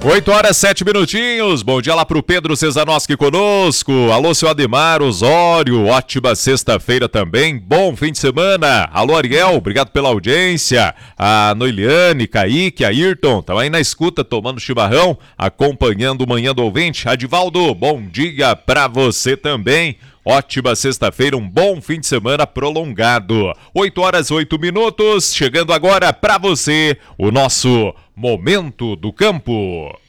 8 horas, 7 minutinhos. Bom dia lá pro Pedro Cesanoski conosco. Alô, seu Ademar Osório. Ótima sexta-feira também. Bom fim de semana. Alô, Ariel. Obrigado pela audiência. A Noiliane, Kaique, Ayrton. Estão aí na escuta, tomando chimarrão, acompanhando o Manhã do Ouvinte. Adivaldo, bom dia pra você também. Ótima sexta-feira, um bom fim de semana prolongado. 8 horas, 8 minutos. Chegando agora pra você o nosso Momento do Campo.